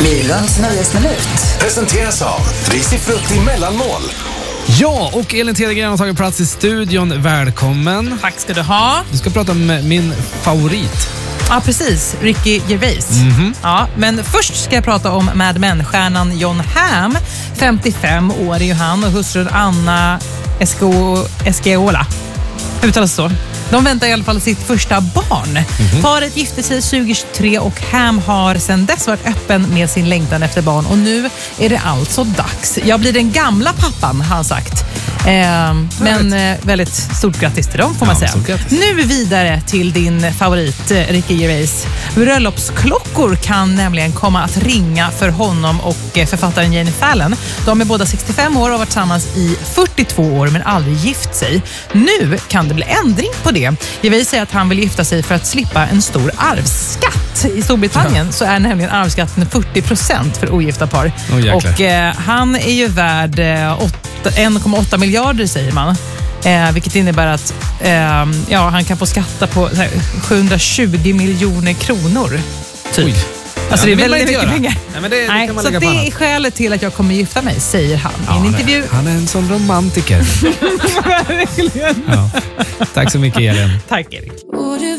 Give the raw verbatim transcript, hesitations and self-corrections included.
Myrans nöjesminut presenteras av Risifrukt i mellanmål. Ja, och Elin Tedegren har tagit plats i studion. Välkommen. Tack ska du ha. Du ska prata om min favorit. Ja, precis. Ricky Gervais. Mm-hmm. Ja, men först ska jag prata om Mad Men-stjärnan Jon Hamm. femtiofem år är ju han och hustrun Anna Esco- Escaola. Uttalas så. De väntar i alla fall sitt första barn. Mm-hmm. Paret gifte sig tjugohundratjugotre och Hamm har sedan dess varit öppen med sin längtan efter barn. Och nu är det alltså dags. Jag blir den gamla pappan, har han sagt. Eh, men eh, väldigt stort grattis till dem, får man ja, säga. Nu vidare till din favorit, eh, Ricky Gervais. Bröllopsklockor kan nämligen komma att ringa för honom och eh, författaren Jane Fallon. De är båda sextiofem år och har varit tillsammans i fyrtiotvå år men aldrig gift sig. Nu kan det bli ändring på det. Gervais säger att han vill gifta sig för att slippa en stor arvsskatt. I Storbritannien ja. så är nämligen arvsskatten fyrtio procent för ogifta par. Oh, och eh, han är ju värd eh, en komma åtta miljarder säger man. Eh, vilket innebär att eh, ja, han kan få skatta på här, sjuhundratjugo miljoner kronor. Typ. Oj. Alltså ja, det är väldigt mycket göra. pengar. Nej, men det, Nej, det kan man så lägga det på är skälet till att jag kommer gifta mig, säger han ja, i en intervju. Han är en sån romantiker. Verkligen. Ja. Tack så mycket, Elin. Tack, Erik.